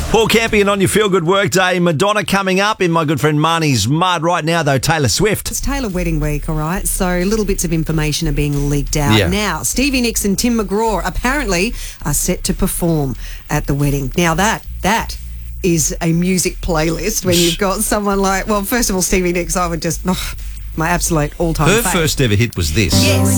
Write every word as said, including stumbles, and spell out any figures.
Paul Campion on your Feel Good Work Day. Madonna coming up in my good friend Marnie's Mud. Right now, though, Taylor Swift. It's Taylor Wedding Week, all right? So little bits of information are being leaked out. Yeah. Now, Stevie Nicks and Tim McGraw apparently are set to perform at the wedding. Now, that, that is a music playlist when you've got someone like, well, first of all, Stevie Nicks, I would just, oh, my absolute all-time Her fave. first ever hit was this. Yes.